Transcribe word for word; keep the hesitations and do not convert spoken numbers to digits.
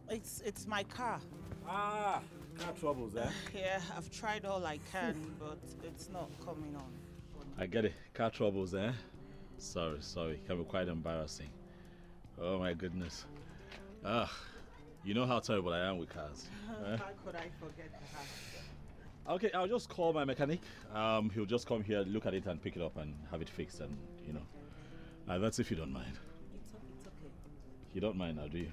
It's it's my car. Ah, car troubles, eh? Yeah, I've tried all I can, but it's not coming on. I get it. Car troubles, eh? Sorry, sorry. It can be quite embarrassing. Oh my goodness. Ah, you know how terrible I am with cars. Eh? How could I forget that? Okay, I'll just call my mechanic. Um, he'll just come here, look at it, and pick it up and have it fixed, and you know. Uh, that's if you don't mind. It's okay. It's okay. You don't mind now, do you?